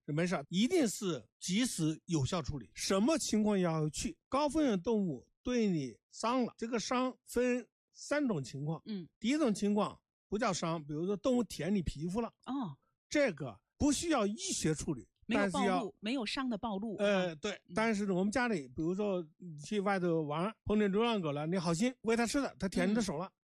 没事，一定是及时有效处理。什么情况要去？高风险动物对你伤了，这个伤分3种情况。第一种情况不叫伤，比如说动物舔你皮肤了，这个不需要医学处理。 没有暴露，没有伤的暴露。 对，但是我们家里，比如说去外头玩，碰见流浪狗了，你好心喂它吃的，它舔你的手了，